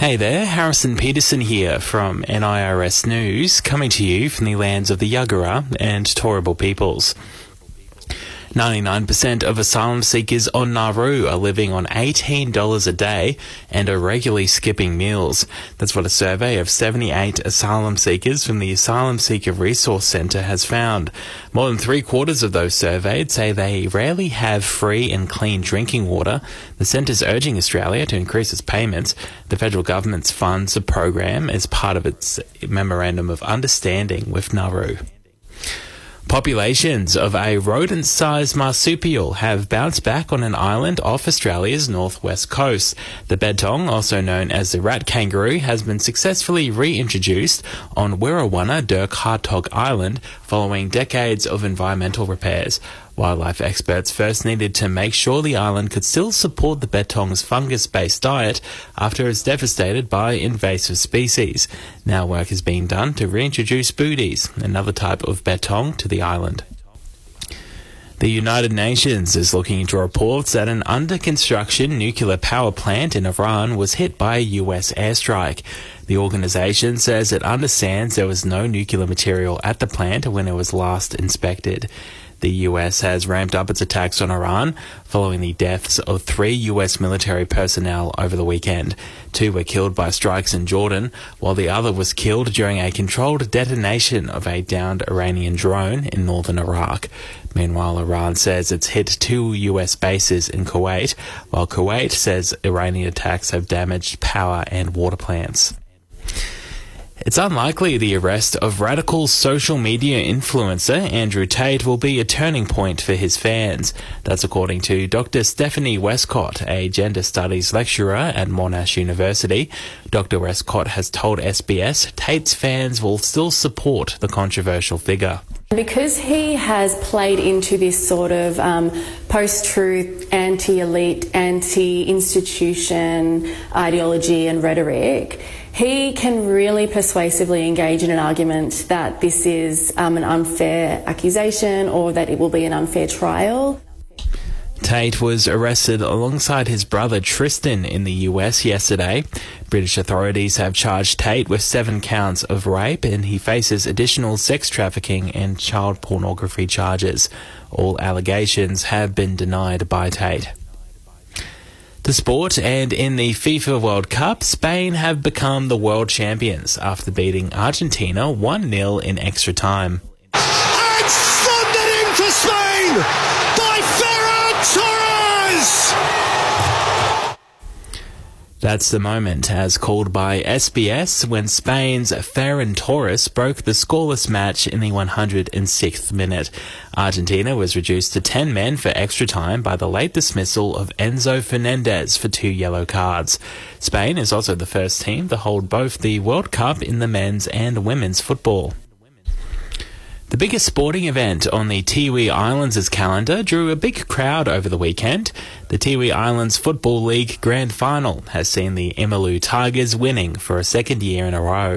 Hey there, Harrison Peterson here from NIRS News, coming to you from the lands of the Yagara and Turrbal peoples. 99% of asylum seekers on Nauru are living on $18 a day and are regularly skipping meals. That's what a survey of 78 asylum seekers from the Asylum Seeker Resource Centre has found. More than three-quarters of those surveyed say they rarely have free and clean drinking water. The centre's urging Australia to increase its payments. The federal government funds a program as part of its Memorandum of Understanding with Nauru. Populations of a rodent-sized marsupial have bounced back on an island off Australia's northwest coast. The bettong, also known as the rat kangaroo, has been successfully reintroduced on Wirrawanna Dirk Hartog Island following decades of environmental repairs. Wildlife experts first needed to make sure the island could still support the bettong's fungus-based diet after it's devastated by invasive species. Now work is being done to reintroduce booties, another type of bettong, to the island. The United Nations is looking into reports that an under-construction nuclear power plant in Iran was hit by a US airstrike. The organisation says it understands there was no nuclear material at the plant when it was last inspected. The US has ramped up its attacks on Iran following the deaths of 3 US military personnel over the weekend. 2 were killed by strikes in Jordan, while the other was killed during a controlled detonation of a downed Iranian drone in northern Iraq. Meanwhile, Iran says it's hit 2 US bases in Kuwait, while Kuwait says Iranian attacks have damaged power and water plants. It's unlikely the arrest of radical social media influencer Andrew Tate will be a turning point for his fans. That's according to Dr. Stephanie Westcott, a gender studies lecturer at Monash University. Dr. Westcott has told SBS Tate's fans will still support the controversial figure. Because he has played into this sort of post-truth, anti-elite, anti-institution ideology and rhetoric, he can really persuasively engage in an argument that this is an unfair accusation or that it will be an unfair trial. Tate was arrested alongside his brother Tristan in the US yesterday. British authorities have charged Tate with 7 counts of rape, and he faces additional sex trafficking and child pornography charges. All allegations have been denied by Tate. To sport, and in the FIFA World Cup, Spain have become the world champions after beating Argentina 1-0 in extra time. And thundering for Spain by Ferran Torres! That's the moment, as called by SBS, when Spain's Ferran Torres broke the scoreless match in the 106th minute. Argentina was reduced to 10 men for extra time by the late dismissal of Enzo Fernandez for 2 yellow cards. Spain is also the first team to hold both the World Cup in the men's and women's football. The biggest sporting event on the Tiwi Islands' calendar drew a big crowd over the weekend. The Tiwi Islands Football League Grand Final has seen the Emilu Tigers winning for a second year in a row.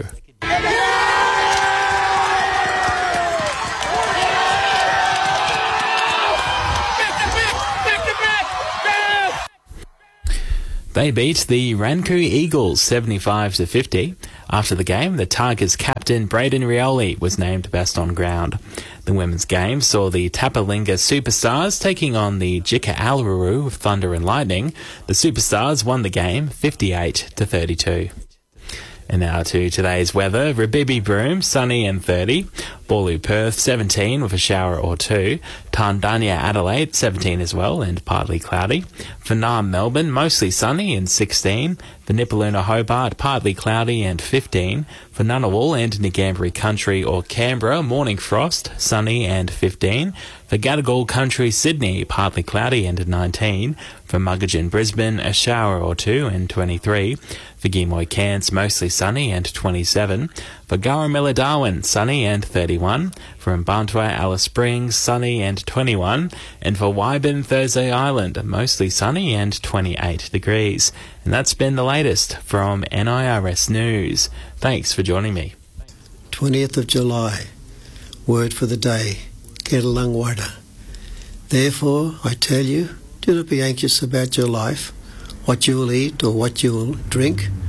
They beat the Ranku Eagles 75-50. After the game, the Tigers captain Braden Rioli was named best on ground. The women's game saw the Tapalinga Superstars taking on the Jika Alruru of Thunder and Lightning. The Superstars won the game 58-32. And now to today's weather. Rabibi Broome, sunny and 30. Bawloo Perth, 17 with a shower or 2. Tandanya Adelaide, 17 as well and partly cloudy. Farnham Melbourne, mostly sunny and 16. For Nipaluna Hobart, partly cloudy and 15. For Ngunnawal and Ngambri Country or Canberra, morning frost, sunny and 15. For Gadigal Country Sydney, partly cloudy and 19. For Muggagin Brisbane, a shower or 2 and 23. For Gimoy Cairns, mostly sunny and 27. For Garramilla Darwin, sunny and 31. For Mbantua Alice Springs, sunny and 21. And for Wyburn Thursday Island, mostly sunny and 28 degrees. And that's been the latest from NIRS News. Thanks for joining me. 20th of July, word for the day, Kedalangwada. Therefore, I tell you, do not be anxious about your life, what you will eat or what you will drink,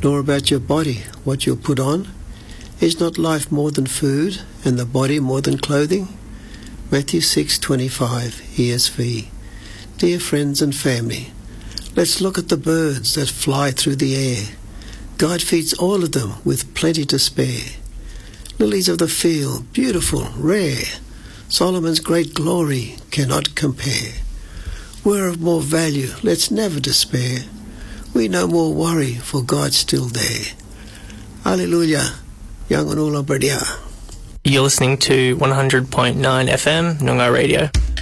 nor about your body, what you'll put on. Is not life more than food, and the body more than clothing? Matthew 6:25, ESV. Dear friends and family, let's look at the birds that fly through the air. God feeds all of them with plenty to spare. Lilies of the field, beautiful, rare, Solomon's great glory cannot compare. We're of more value, let's never despair. We no more worry, for God's still there. Hallelujah. Yangon Ula Berdia. You're listening to 100.9 FM, Noongar Radio.